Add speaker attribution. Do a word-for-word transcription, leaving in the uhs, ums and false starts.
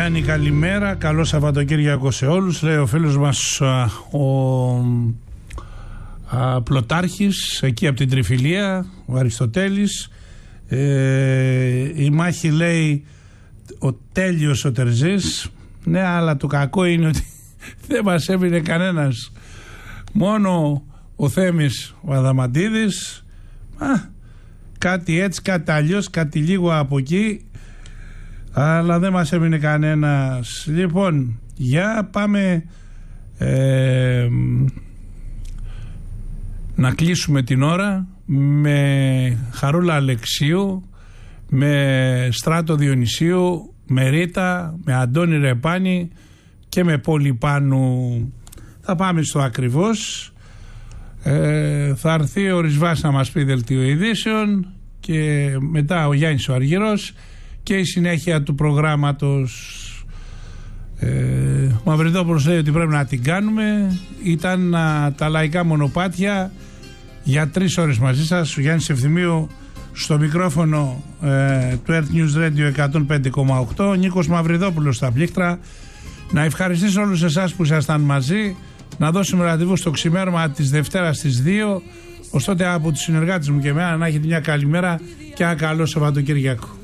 Speaker 1: Γιάννη, καλημέρα. Καλό Σαββατοκύριακο σε όλους. Λέει ο φίλος μας α, ο α, Πλωτάρχης, εκεί από την Τριφυλία, ο Αριστοτέλης. Ε, η μάχη, λέει, ο Τέλειος ο Τερζής. Ναι, αλλά το κακό είναι ότι δεν μας έμεινε κανένας. Μόνο ο Θέμης ο Αδαμαντίδης. Α, κάτι έτσι, κάτι αλλιώς, κάτι λίγο από εκεί. Αλλά δεν μας έμεινε κανένας. Λοιπόν, για πάμε ε, να κλείσουμε την ώρα με Χαρούλα Αλεξίου, με Στράτο Διονυσίου, με Ρίτα, με Αντώνη Ρεπάνη και με Πολυπάνου. Θα πάμε στο ακριβώς. Ε, θα έρθει ο Ρισβάς να μας πει δελτίο ειδήσεων και μετά ο Γιάννης ο Αργυρός και η συνέχεια του προγράμματος. ε, Μαυριδόπουλος λέει ότι πρέπει να την κάνουμε. Ήταν α, τα λαϊκά μονοπάτια για τρεις ώρες μαζί σας. Ο Γιάννης Ευθυμίου στο μικρόφωνο ε, του Earth News Radio εκατόν πέντε κόμμα οκτώ. Ο Νίκος Μαυριδόπουλος στα πλήκτρα. Να ευχαριστήσω όλους εσάς που ήσασταν μαζί. Να δώσουμε ραντεβού στο ξημέρωμα της Δευτέρας στις δύο. Ωστότε από τους συνεργάτες μου και εμένα να έχετε μια καλημέρα και ένα καλό Σαββατοκύριακο.